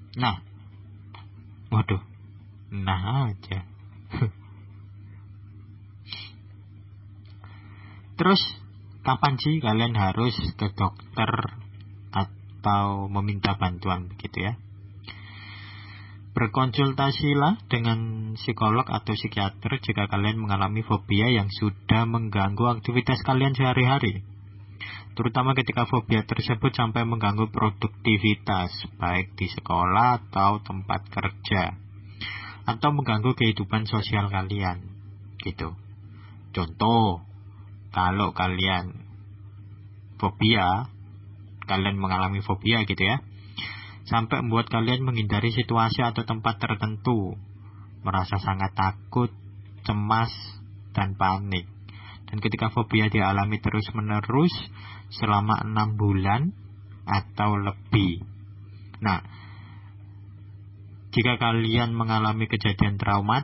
Nah, waduh, nah aja. Terus, kapan sih kalian harus ke dokter atau meminta bantuan begitu ya? Berkonsultasilah dengan psikolog atau psikiater jika kalian mengalami fobia yang sudah mengganggu aktivitas kalian sehari-hari. Terutama ketika fobia tersebut sampai mengganggu produktivitas, baik di sekolah atau tempat kerja, atau mengganggu kehidupan sosial kalian, gitu. Contoh, kalau kalian mengalami fobia gitu ya, sampai membuat kalian menghindari situasi atau tempat tertentu, merasa sangat takut, cemas, dan panik. Dan ketika fobia dialami terus-menerus selama 6 bulan atau lebih. Nah, jika kalian mengalami kejadian traumatis